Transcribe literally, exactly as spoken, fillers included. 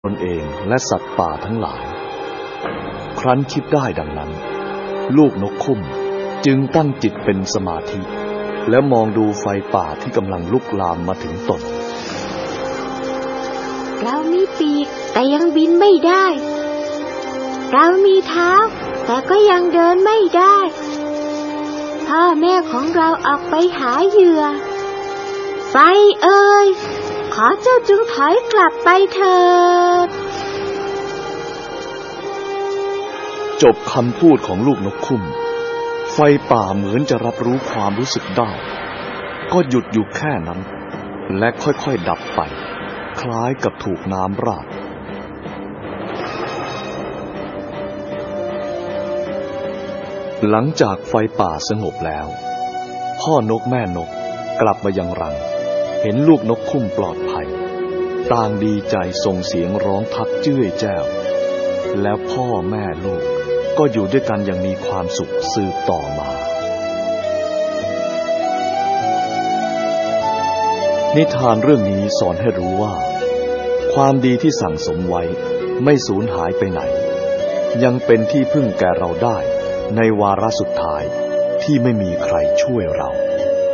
ตนเองและสัตว์ป่าทั้งหลายครั้นคิดได้ดังนั้นลูกนกคุ้มจึงตั้งจิตเป็นสมาธิและมองดูไฟป่าที่กำลังลุกลามมาถึงตนเรามีปีกแต่ยังบินไม่ได้เรามีเท้าแต่ก็ยังเดินไม่ได้พ่อแม่ของเราออกไปหาเหยื่อไฟเอ่ยขอเจ้าจงถอยกลับไปเถิดจบคำพูดของลูกนกคุ้มไฟป่าเหมือนจะรับรู้ความรู้สึกได้ก็หยุดอยู่แค่นั้นและค่อยๆดับไปคล้ายกับถูกน้ำราดหลังจากไฟป่าสงบแล้วพ่อนกแม่นกกลับมายังรังเห็นลูกนกคุ้มปลอดภัยต่างดีใจส่งเสียงร้องทักเจ้ยแจ้วแล้วพ่อแม่ลูกก็อยู่ด้วยกันอย่างมีความสุขสืบต่อมานิทานเรื่องนี้สอนให้รู้ว่าความดีที่สั่งสมไว้ไม่สูญหายไปไหนยังเป็นที่พึ่งแก่เราได้ในวาระสุดท้ายที่ไม่มีใครช่วยเรา